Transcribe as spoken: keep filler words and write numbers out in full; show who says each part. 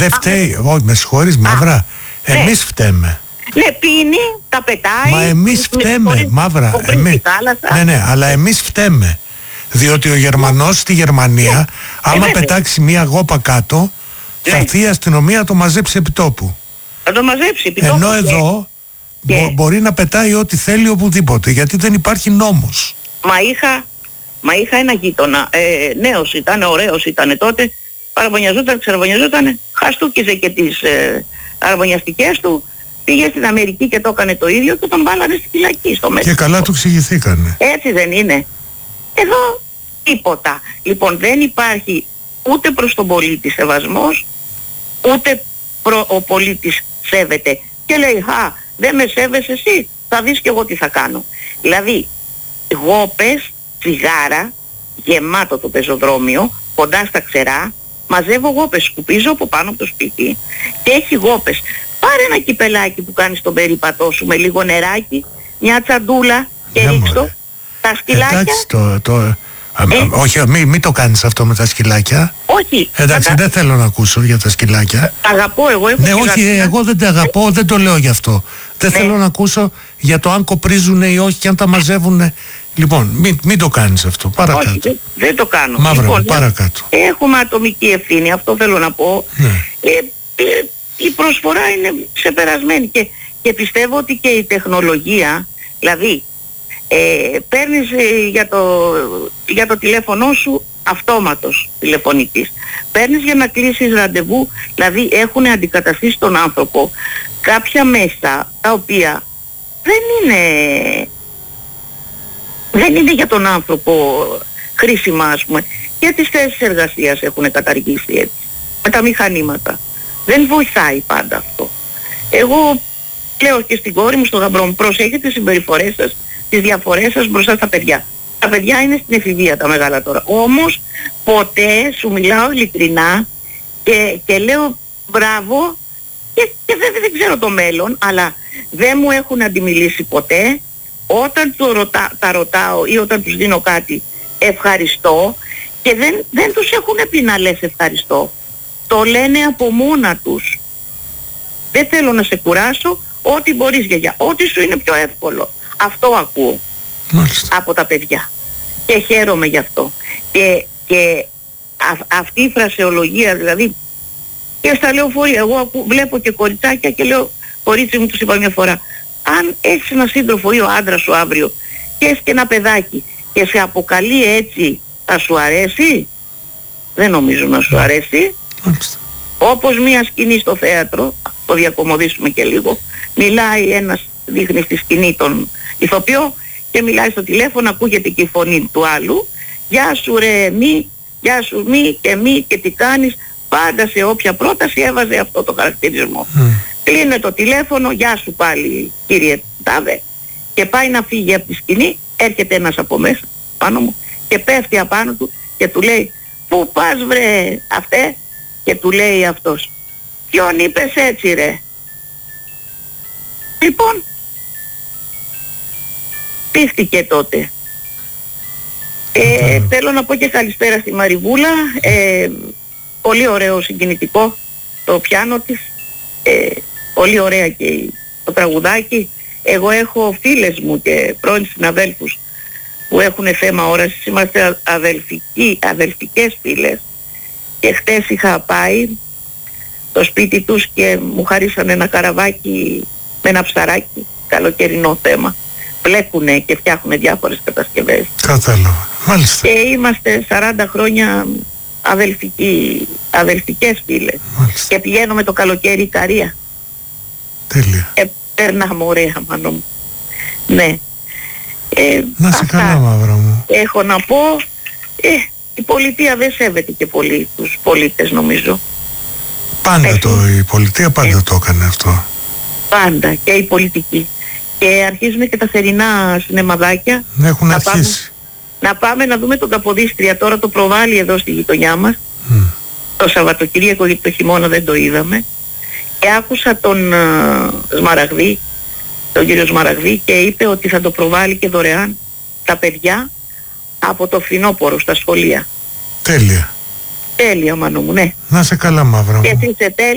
Speaker 1: Δεν φταίει, όχι με συγχωρείς Μαύρα, εμείς φταίμε.
Speaker 2: Ναι, πίνει, τα πετάει.
Speaker 1: Μα εμείς φταίμε, Μαύρα. Εμείς... Ναι, ναι, αλλά εμείς φταίμε. Διότι ο Γερμανός στη Γερμανία, ναι, άμα ε, πετάξει μία γόπα κάτω, ναι, θα έρθει η αστυνομία να το μαζέψει επί τόπου.
Speaker 2: Θα το μαζέψει επί τόπου.
Speaker 1: Ενώ εδώ και... μπο, μπορεί να πετάει ό,τι θέλει οπουδήποτε, γιατί δεν υπάρχει νόμος.
Speaker 2: Μα είχα, μα είχα ένα γείτονα, ε, νέος ήταν, ωραίος ήταν τότε, παραβωνιαζόταν, ξεραβωνιαζόταν, χαστούκιζε και τις ε, αραβωνιαστικές του. Πήγε στην Αμερική και το έκανε το ίδιο και τον βάλανε στη φυλακή στο Μέξικο.
Speaker 1: Και καλά του εξηγηθήκανε.
Speaker 2: Έτσι δεν είναι? Εδώ τίποτα. Λοιπόν, δεν υπάρχει ούτε προς τον πολίτη σεβασμός, ούτε προ, ο πολίτης σέβεται. Και λέει, χα, δεν με σέβεσαι εσύ, θα δεις και εγώ τι θα κάνω. Δηλαδή, γόπες, τσιγάρα, γεμάτο το πεζοδρόμιο, κοντά στα ξερά, μαζεύω γόπες, σκουπίζω από πάνω από το σπίτι και έχει γόπες. Πάρε ένα κυπελάκι που κάνεις τον περίπατό σου με λίγο νεράκι, μια τσαντούλα και
Speaker 1: ναι,
Speaker 2: ρίξτο. Τα σκυλάκια...
Speaker 1: Εντάξει, το, το, ε, όχι, μην μη το κάνεις αυτό με τα σκυλάκια.
Speaker 2: Όχι.
Speaker 1: Εντάξει,
Speaker 2: κατα...
Speaker 1: δεν θέλω να ακούσω για τα σκυλάκια.
Speaker 2: Τα αγαπώ, εγώ έχω.
Speaker 1: Ναι, όχι, γραφεία. Εγώ δεν τα αγαπώ, δεν το λέω γι' αυτό. Δεν ναι. θέλω να ακούσω για το αν κοπρίζουν ή όχι και αν τα μαζεύουν. Λοιπόν, μην, μην το κάνεις αυτό, παρακάτω.
Speaker 2: Όχι, δεν, δεν το κάνω.
Speaker 1: Μαύρο,
Speaker 2: λοιπόν,
Speaker 1: παρακάτω.
Speaker 2: Έχουμε ατομική ευθύνη, αυτό θέλω να πω.
Speaker 1: Ναι.
Speaker 2: Ε, ε, η προσφορά είναι ξεπερασμένη και, και πιστεύω ότι και η τεχνολογία, δηλαδή ε, παίρνεις ε, για, το, για το τηλέφωνο σου αυτόματος τηλεφωνικής, παίρνεις για να κλείσεις ραντεβού, δηλαδή έχουν αντικαταστήσει τον άνθρωπο κάποια μέσα τα οποία δεν είναι, δεν είναι για τον άνθρωπο χρήσιμα, ας πούμε. Για τις θέσεις εργασίας έχουν καταργήσει έτσι, με τα μηχανήματα. Δεν βοηθάει πάντα αυτό. Εγώ λέω και στην κόρη μου, στον γαμπρό μου, προσέχετε τις συμπεριφορές σας, τις διαφορές σας μπροστά στα παιδιά. Τα παιδιά είναι στην εφηβεία τα μεγάλα τώρα. Όμως ποτέ σου μιλάω ειλικρινά και, και λέω μπράβο και, και δεν, δεν ξέρω το μέλλον, αλλά δεν μου έχουν αντιμιλήσει ποτέ. Όταν το ρωτά, τα ρωτάω ή όταν τους δίνω κάτι, ευχαριστώ, και δεν, δεν τους έχουν πει να λες ευχαριστώ. Το λένε από μόνα τους. Δεν θέλω να σε κουράσω, ό,τι μπορείς γιαγιά, ό,τι σου είναι πιο εύκολο. Αυτό ακούω.
Speaker 1: Μάλιστα.
Speaker 2: Από τα παιδιά. Και χαίρομαι γι' αυτό. Και, και α, αυτή η φρασεολογία, δηλαδή, και στα λεωφορεία, εγώ ακού, βλέπω και κοριτσάκια και λέω, κορίτσι μου, τους είπα μια φορά, αν έχεις ένα σύντροφο ή ο άντρας σου αύριο και έχεις και ένα παιδάκι και σε αποκαλεί έτσι, θα σου αρέσει? Δεν νομίζω να σου αρέσει.
Speaker 1: Μάλιστα.
Speaker 2: Όπως μια σκηνή στο θέατρο, το διακομωδήσουμε και λίγο, μιλάει ένας, δείχνει στη σκηνή τον ηθοποιό και μιλάει στο τηλέφωνο, ακούγεται και η φωνή του άλλου, γεια σου ρε μη, γεια σου μη και μη και τι κάνεις, πάντα σε όποια πρόταση έβαζε αυτό το χαρακτηρισμό. Mm. Κλείνε το τηλέφωνο, γεια σου πάλι κύριε Τάδε, και πάει να φύγει από τη σκηνή, έρχεται ένας από μέσα πάνω μου και πέφτει απάνω του και του λέει, πού πας βρε αυτέ? Και του λέει αυτός, ποιον είπες έτσι ρε? Λοιπόν, πήχτηκε τότε. Ε, θέλω να πω και καλησπέρα στη Μαριβούλα, ε, πολύ ωραίο συγκινητικό το πιάνο της, ε, πολύ ωραία και το τραγουδάκι. Εγώ έχω φίλες μου και πρώην συναδέλφους που έχουν θέμα όρασης, είμαστε αδελφικοί, αδελφικές φίλες, και χτες είχα πάει στο σπίτι τους και μου χαρίσανε ένα καραβάκι με ένα ψαράκι, καλοκαιρινό θέμα. Πλέκουνε και φτιάχουνε διάφορες κατασκευές.
Speaker 1: Κατάλαβα. Μάλιστα.
Speaker 2: Και είμαστε σαράντα χρόνια αδελφικοί, αδελφικές φίλες. Μάλιστα. Και πηγαίνουμε το καλοκαίρι Ικαρία.
Speaker 1: Τέλεια.
Speaker 2: Ε, περνάμε ωραία, μάνο μου. Ναι. Ε,
Speaker 1: να σε καλά, Μαύρα μου.
Speaker 2: Έχω να πω, ε, η πολιτεία δεν σέβεται και πολύ τους πολίτες, νομίζω.
Speaker 1: Πάντα Έχει. το, η πολιτεία πάντα ε. το έκανε αυτό.
Speaker 2: Πάντα, και η πολιτική. Και αρχίζουν και τα θερινά σινεμαδάκια.
Speaker 1: Έχουν να αρχίσει.
Speaker 2: Πάμε, να πάμε να δούμε τον Καποδίστρια, τώρα το προβάλλει εδώ στη γειτονιά μας. Mm. Το Σαββατοκύριακο, γιατί το χειμώνα δεν το είδαμε. Και άκουσα τον uh, Σμαραγδί, τον κύριο Σμαραγδί, και είπε ότι θα το προβάλλει και δωρεάν τα παιδιά από το φθινόπωρο στα σχολεία.
Speaker 1: Τέλεια.
Speaker 2: Τέλεια, μάνο μου, ναι.
Speaker 1: Να σε καλά, Μαύρα μου.
Speaker 2: Και εσύ είσαι τέλεια.